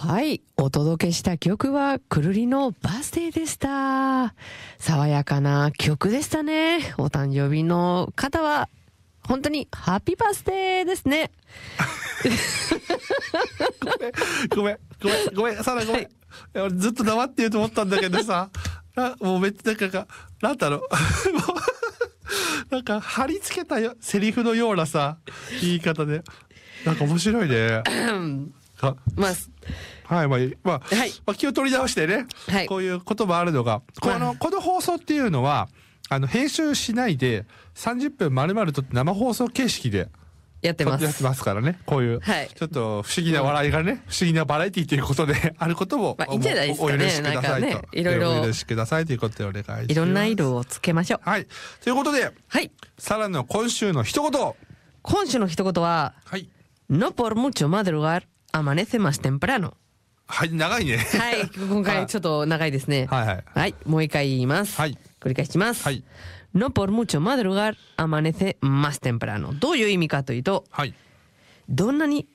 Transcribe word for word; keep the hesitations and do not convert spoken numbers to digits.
はい、お届けした曲はくるりのバースデーでした。爽やかな曲でしたね。お誕生日の方は本当にハッピーバースデーですね。 ごめんごめんごめんサラごめん、はい、俺ずっと黙って言うと思ったんだけどさもうめっちゃなんかなんだろうなんか貼り付けたよセリフのようなさ言い方でなんか面白いね。 まあはいまあまあ、はいまあ、気を取り直してね、はい、こういうこともあるのがこの、この放送っていうのはあの編集しないでさんじゅっぷん丸々とって生放送形式でやってます。 やってますからね。こういう、はい、ちょっと不思議な笑いがね、うん、不思議なバラエティということであることも、 まあ、いいんじゃないですかね。 お許しくださいと、 ね、いろいろお許しくださいということでお願いします。 いろんな色をつけましょう。 はいということで、 はい、 サラの今週の一言。 今週の一言は、はい、No por mucho madrugar amanece más temprano。 はい、長いね。 はい、今回ちょっと長いですね。 はいはい。 はい、もう一回言います。はい。繰り返します。はい。No por mucho madrugar amanece más temprano。どういう意味かというと、はい。どんなに